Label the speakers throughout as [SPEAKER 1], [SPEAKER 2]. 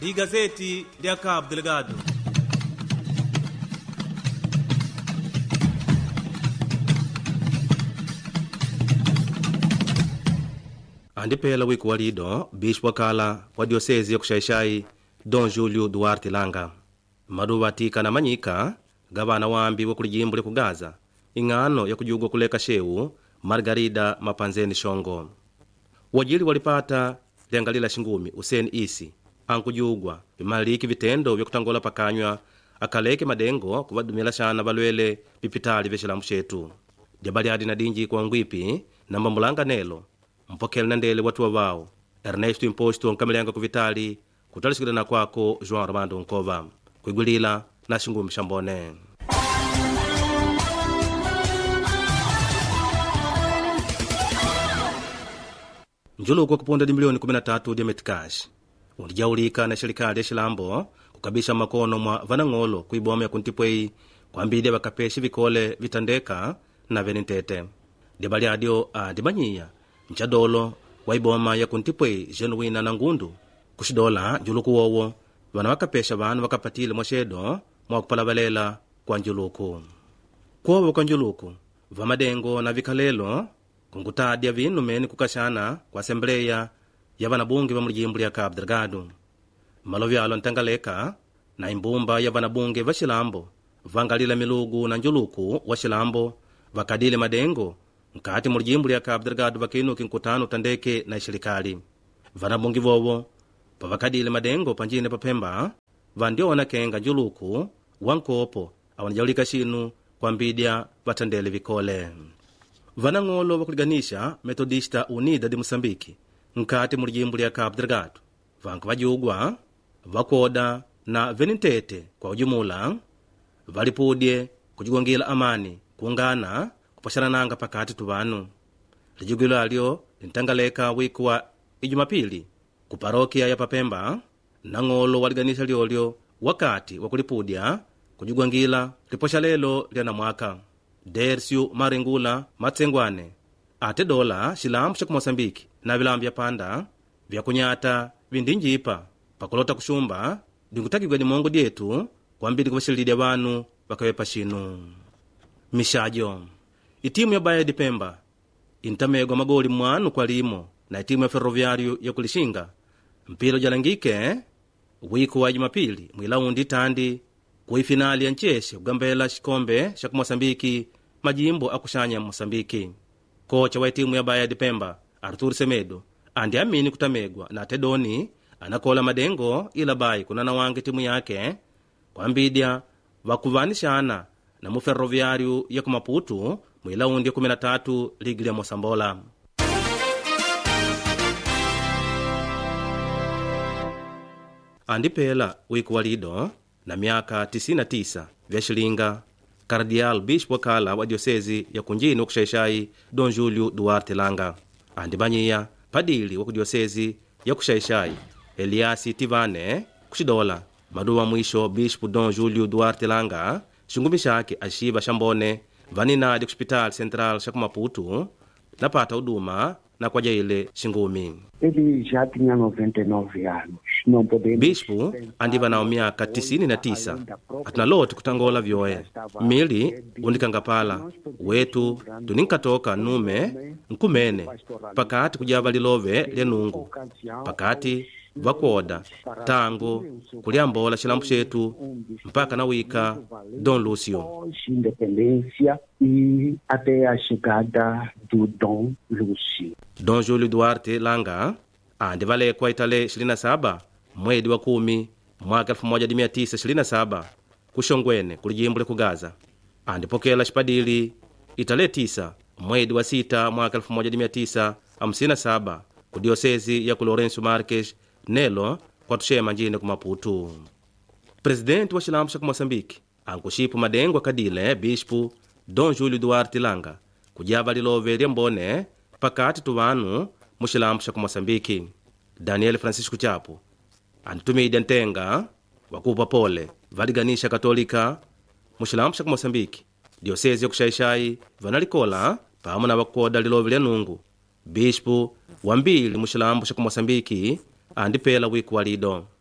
[SPEAKER 1] ndi gazeti lya Cabo Delgado. Andipela wiku walido bispo wakala wa diosezi ya Kuxaixai Dom Julio Duarte Langa maduwa tika na manyika gavana wambi wa kulijimbo ku Gaza ing'ano ya kujugwa kuleka sheu Margarida Mapanzeni Shongo. Wajili walipata liangalila shingumi Hussein Isi ankujugwa bimaliki vitendo vya kutangola pakanywa akaleke madengo kuvadumila shana balwele pipitali vya shilamu shetu jabali hadi na dinji kwa ngwipi na mbambulanga nelo mpokele na ndele watu wao Ernesto Imposto nkamilianga kuvitali kutalisikila na kwako João Armando Nkova kuigulila na shingumi shambone. Njulu kwa kuponda di milioni 13 dia metikash undijaulika na serikali ya Shilambo kukabisha makono mwa vanang'olo kuiboma ya kuntipwei kwa mbide wakapeshi vikole vitandeka na venintete dibali adio adibanyiya mchadolo wa iboma ya kuntipwei Genuina na Ngundu kushidola njuluku wowo wana wakapesha vanu wakapatile mwashedo mwa kupalabalela kwa njuluku kuowo kwa njuluku vamadengo na vikalelo kungutadia vinu meni kukashana kwa asembleya ya vanabunge va mulijimbo lya Cabo Delgado malovyalo ntangaleka na imbumba ya vanabunge va Shilambo vangalila milugu na njuluku wa Shilambo vakadile madengo nkati mulijimbo lya Cabo Delgado vakinuki nkutano tandeke na serikali vanabunge vovo pavakadile madengo panjine papemba vandiona kenga njuluku wa nkopo awanajaulika shinu kwa mbidya vatandele vikole. Vanang'olo vakuliganisha Metodista Unida de Moçambique nkati mulijimbo lya Cabo Delgado vanku vajugwa vakoda na venintete kwa ujumula valipudye kujigongela amani kuungana kupasharananga pakati tuvanu lijugilo alyo lintangaleka wiku wa Ijumapili kuparokia ya Papemba nang'olo waliganisha lyolyo wakati wakulipudya kujigongela liposha lelo lya na mwaka Dersiu Maringula Matsengwane ate dola shilambu cha Moçambique na vilambu vya panda vya kunyata vindinjipa pakulota kushumba dingutakigwa ni mongo dietu kwa mbili kuvashilidya vanu wakawepa shinu. Mishajo itimu ya Baía de Pemba intamegwa magoli mwanu kwa limo na itimu ya Ferroviário ya kulishinga mpilo jalangike wiku wa Jumapili mwilaundi tandi kuifinali ya ncheshe kugambela shikombe sha Moçambique majimbo akushanya Moçambique. Kocha wa timu ya Baía de Pemba Arthur Semedo andi amini kutamegwa na Tedoni anakola madengo ila bai kunana wange timu yake kwa mbidya wakuvanishana na mu Ferroviário ya Maputo mwilaundi 13 ligi ya Mosambola. Andipela wiku walido na miaka 99 vya shilinga Cardeal Bispo wakala wa diosezi ya kunjini wa Kuxaixai Dom Julio Duarte Langa andibanyiya padili wa kudiosezi ya Kuxaixai Eliasi Tivane kushidola maduwa mwisho Bispo Dom Julio Duarte Langa shingumi shake ashiva shambone vaninadi kuspitali central sha Maputo napata huduma na kwa jaile shingumi.
[SPEAKER 2] Ele já tinha 99 anos. Não podemos.
[SPEAKER 1] Bispo andiva nao miaka 99 atunaloti kutangola vyoe mili undikangapala wetu tuninkatoka nume nkumene pakati kujava lilove lya nungu pakati vakoda tangu kuliambola shilambu shetu mpaka na wika Dom Lúcio
[SPEAKER 2] independência e até a chegada do Dom Lúcio.
[SPEAKER 1] Dom Julio Duarte Langa andivalekwa itale 27 mwezi wa 10 mwaka 1927 kushongwene kulijimbo ku Gaza andipokela shipadili itale 9 mwezi wa 6 mwaka 1957 ku diosezi ya ku Lourenço Marques nelo kwa tushema njine ku Maputo. Presidenti wa shilambu sha Moçambique ankushipu madengo kadile Bispo Dom Julio Duarte Langa kujava lilove lya mbone pakati tuvanu mu shilambu sha Moçambique. Daniel Francisco Chapo antumidya ntenga wakupa pole valiganisha Katolika mu shilambu sha Moçambique diosezi ya Kuxaixai vanalikola pamu na wakoda lilove lya nungu. Bispo wambili mu shilambu sha Moçambique andipela wiku walido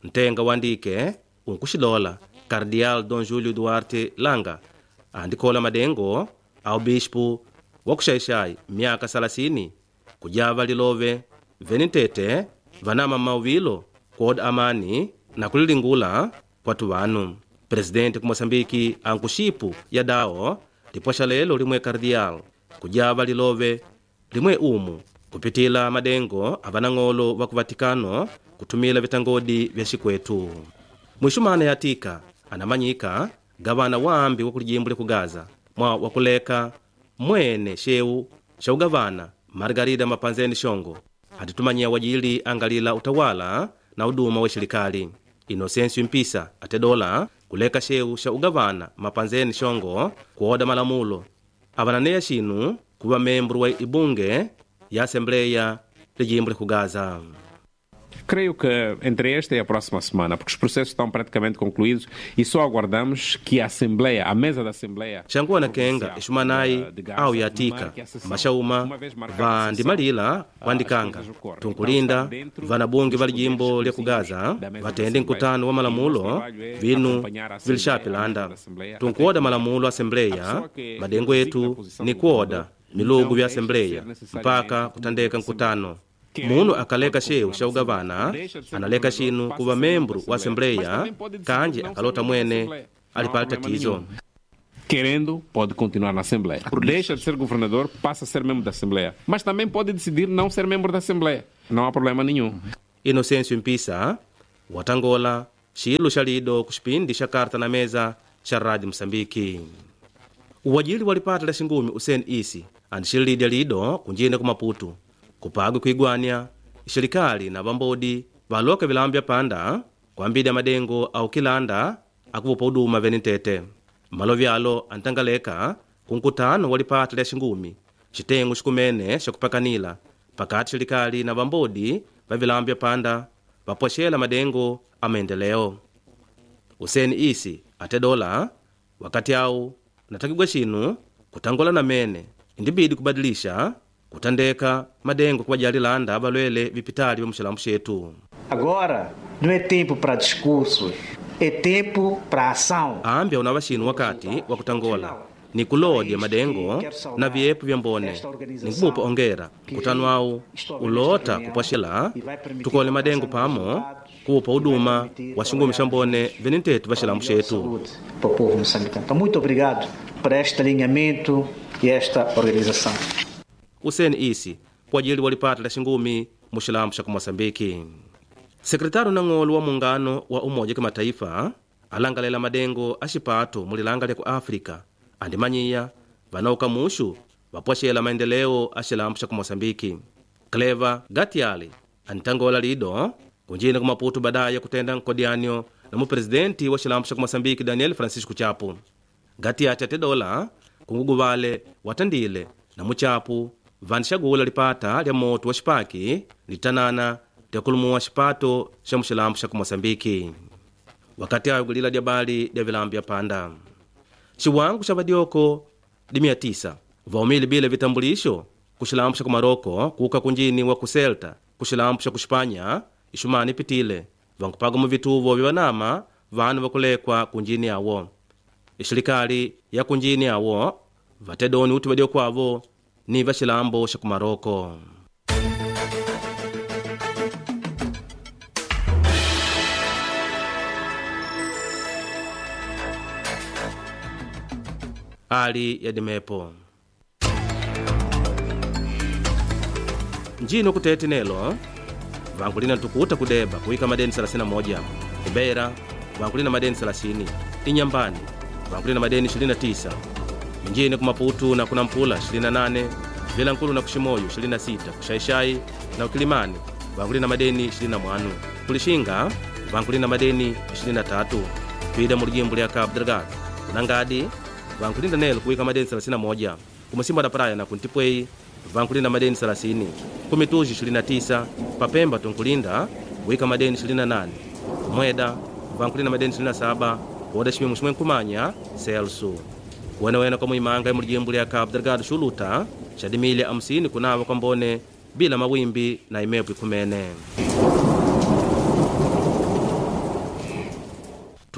[SPEAKER 1] ntenga wandike unkuxilola Cardeal Dom Júlio Duarte Langa andikola madengo au bispo wakuxaixai miaka 30 kujava lilove venitete vanama mauvilo kuoda amani na kulilingula kwatu vanu. Presidente ku Moçambike ankuxipu ya dao lipoxa lelo limwe Cardeal kujava lilove limwe umu kupitila madengo avanang'olo va ku Vatikano kutumila vitangodi vya xikwetu. Mwixumana yatika anamanyika gavana wambi wa kulijimbo liku Gaza mwa wakuleka mwene xeu xa ugavana Margarida Mapanzeni Xongo atitumanyia wajili angalila utawala na uduma wa xirikali. Inocencio Mpisa atedola kuleka xeu xa ugavana Mapanzeni Xongo kuoda malamulo avananeya xinu kuva membro wa ibunge ya Assembleia lijimbo liku Gaza.
[SPEAKER 3] Creio que entre esta e a próxima semana, porque os processos estão praticamente concluídos e só aguardamos que a Assembleia, a mesa da Assembleia...
[SPEAKER 1] Xanguwa na kenga ixumanai au yatika maxauma vandimalila wandikanga tunkulinda vanabunge va lijimbo lya ku Gaza vatende nkutano wa malamulo vinu vilixapilanda tunkuoda malamulo Assembleia. Madengo etu ni kuoda milugu vya Assembleia mpaka kutandeka nkutano. Munu akaleka xeu xa ugavana analeka xinu kuva membro wa Assembleia kanji akalota mwene alipala tatizo.
[SPEAKER 3] Querendo, pode continuar na Assembleia. Deixa de ser governador, passa a ser membro da Assembleia. Mas também pode decidir não ser membro da Assembleia. Não há problema nenhum.
[SPEAKER 1] Inocencio Mpisa watangola xilo xa lido kuxipindi xa karta na meza xa Rádio Moçambike. Uwajili walipata la xingumi Hussein Isi andixililidya lido kunjine ku Maputo kupagwe kuigwania xirikali na vambodi valoka vilambya panda kuambidya madengo au kilanda akuvupa uduma venitete. Malovyalo antangaleka kunkutano walipata lya xingumi xitengo xikumene xa kupakanila pakati xirikali na vambodi va vilambya panda vapoxela madengo a maendeleo. Hussein Isi atedola wakati au natakigwa xinu kutangola na mene indibidi kubadilisha kutandeka madengo kuvajalilanda avalwele vipitali vya muxilambu xetu.
[SPEAKER 4] Agora não é tempo para discursos, é tempo para ação.
[SPEAKER 1] Ambya unava xinu wakati wa kutangola ni kulodya madengo na vyepu vya mbone ninkubupa ongera mkutano au ulota kupwaxela tukole madengo pamo kuupa uduma wa xingumi xa mbone venitetu va xilambu xetu.
[SPEAKER 4] Muito obrigado por este alinhamento e esta organização.
[SPEAKER 1] Hussein Isi pwajili walipata la xingumi muxilambu xa ku Moçambike. Sekretari nang'olo wa muungano wa Umoja Kimataifa alangalela madengo a xipato mulilanga lya ku Afrika andimanyiya vanauka muxu vapwaxela maendeleo a xilambu xa ku Moçambike. Cleva Gatiali antangola lido kunjine ku Maputo badaya kutenda nkodianyo na mupresidenti wa xilambu xa ku Moçambike Daniel Francisco Chapo. Gatiati atedola kunguguvale watandile na muchapu vanixagula lipata lya moto wa xipaki litanana lya kulumuwa xipato xa muxilambu xa ku Moçambike. Wakati ayugulila lya bali lya vilambu ya panda xiwangu xa vadyoko di 900 vaumili bila vitambulisho ku xilambu xa ku Maroko kuka kunjini wa ku Celta ku xilambu xa ku Xipanya ixumana ipitile vankupaga mu vituvo vya vanama vanu vakulekwa kunjini yawo. Ixirikali ya kunjini yawo vatedoni uti vadyoko avo ni va xilambu xa ku Maroko. Ali ya dimepo njino kutete nelo vankulina tukuta kudeba kuika madeni 31 kubeira vankulina madeni 30 inyambani vankulina madeni 29 njine ku Maputo na kuna Mpula 28 vila nkulu na kushimoyo 26 kushayishai na ukilimani vankulina madeni 21 kulixinga vankulina madeni 23 pida mu lijimbo lya Cabo Delgado kunangadi vankulinda nelo kuika madeni 31 kumusimba da praia na kuntipwei vankulinda madeni 30 kumituji 29 papemba tunkulinda kuika madeni 28 kumweda vankulinda madeni 27 kuoda ximimu ximwe nkumanya Celso kuwenewena kwa muimanga ya mulijimbo lya Cabo Delgado xuluta xadimilya 50 kunava kwa mbone bila mawimbi na imepu ikumene.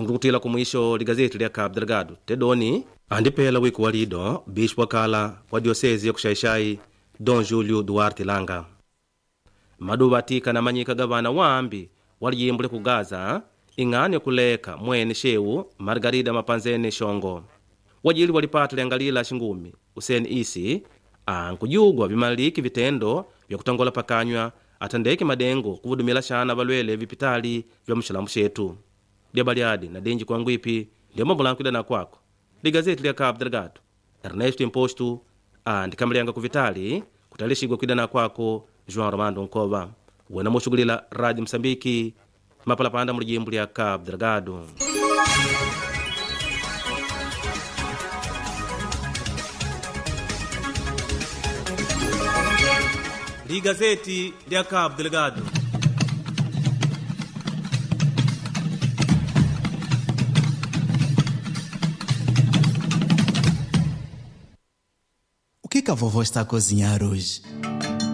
[SPEAKER 1] tungukutila kumwisho ligazeti lya Cabo Delgado tedoni andipela wiku walido bispo wakala wa diosezi ya kuxaixai Dom Júlio Duarte Langa maduva atika na manyika gavana wambi waliyimbule ku Gaza ing'ani yakuleka mwene xewu Margarida Mapanzene Xongo wajili walipata liangalila xingumi Hussein Isi ankujugwa vimaliki vitendo vya kutangola pakanywa atandeke madengo kuvudumila xana valwele vipitali vya muxilamu xetu lyabaliadi na denji kwa ngwipi lyamambulankwida na kwako ligazeti lya Cabo Delgado Ernesto Imposto andikamalianga kuvitali kutalixigwa kwida na kwako João Romando Nkova wena muxugulila Radio Msambiki mapalapanda mulijimbu lya Cabo Delgado. Ligazeti lya Cabo Delgado.
[SPEAKER 5] O que a vovó está a cozinhar hoje?